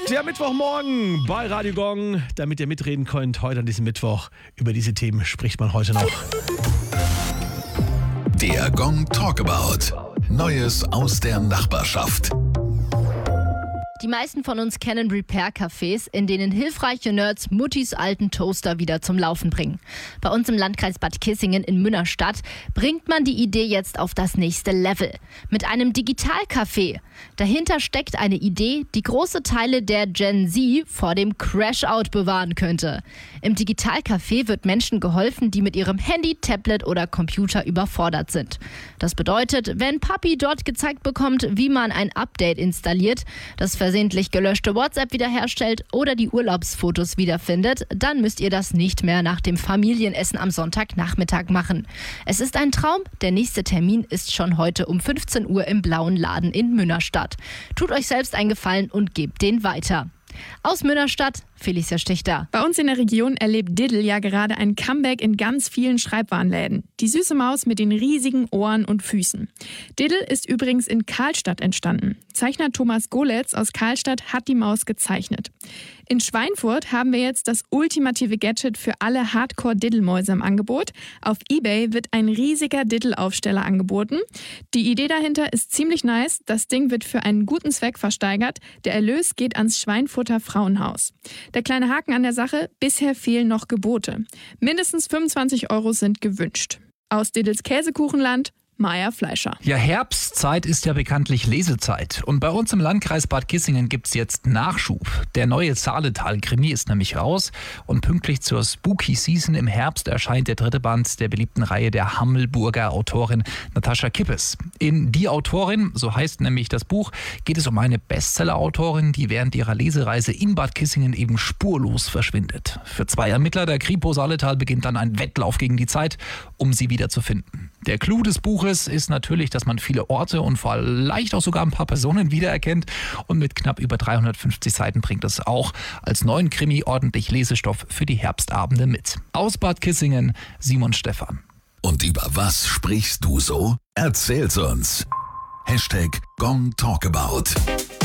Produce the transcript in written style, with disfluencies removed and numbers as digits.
Der Mittwochmorgen bei Radio Gong, damit ihr mitreden könnt. Heute an diesem Mittwoch. Über diese Themen spricht man heute noch. Der Gong Talkabout. Neues aus der Nachbarschaft. Die meisten von uns kennen Repair-Cafés, in denen hilfreiche Nerds Muttis alten Toaster wieder zum Laufen bringen. Bei uns im Landkreis Bad Kissingen in Münnerstadt bringt man die Idee jetzt auf das nächste Level. Mit einem Digital-Café. Dahinter steckt eine Idee, die große Teile der Gen Z vor dem Crash-Out bewahren könnte. Im Digital-Café wird Menschen geholfen, die mit ihrem Handy, Tablet oder Computer überfordert sind. Das bedeutet, wenn Papi dort gezeigt bekommt, wie man ein Update installiert, das versehentlich gelöschte WhatsApp wiederherstellt oder die Urlaubsfotos wiederfindet, dann müsst ihr das nicht mehr nach dem Familienessen am Sonntagnachmittag machen. Es ist ein Traum, der nächste Termin ist schon heute um 15 Uhr im Blauen Laden in Münnerstadt. Tut euch selbst einen Gefallen und gebt den weiter. Aus Münnerstadt, Felicia Stichter. Bei uns in der Region erlebt Diddle ja gerade ein Comeback in ganz vielen Schreibwarenläden. Die süße Maus mit den riesigen Ohren und Füßen. Diddle ist übrigens in Karlstadt entstanden. Zeichner Thomas Goletz aus Karlstadt hat die Maus gezeichnet. In Schweinfurt haben wir jetzt das ultimative Gadget für alle Hardcore-Diddle-Mäuse im Angebot. Auf eBay wird ein riesiger Diddle-Aufsteller angeboten. Die Idee dahinter ist ziemlich nice. Das Ding wird für einen guten Zweck versteigert. Der Erlös geht ans Schweinfurter Frauenhaus. Der kleine Haken an der Sache, bisher fehlen noch Gebote. Mindestens 25 € sind gewünscht. Aus Diddles Käsekuchenland, Maja Fleischer. Ja, Herbstzeit ist ja bekanntlich Lesezeit. Und bei uns im Landkreis Bad Kissingen gibt's jetzt Nachschub. Der neue Saaletal-Krimi ist nämlich raus. Und pünktlich zur Spooky Season im Herbst erscheint der dritte Band der beliebten Reihe der Hammelburger Autorin Natascha Kippes. In Die Autorin, so heißt nämlich das Buch, geht es um eine Bestseller-Autorin, die während ihrer Lesereise in Bad Kissingen eben spurlos verschwindet. Für 2 Ermittler der Kripo Saaletal beginnt dann ein Wettlauf gegen die Zeit, um sie wiederzufinden. Der Clou des Buches ist natürlich, dass man viele Orte und vielleicht auch sogar ein paar Personen wiedererkennt. Und mit knapp über 350 Seiten bringt es auch als neuen Krimi ordentlich Lesestoff für die Herbstabende mit. Aus Bad Kissingen, Simon Stephan. Und über was sprichst du so? Erzähl's uns. #GongTalkabout.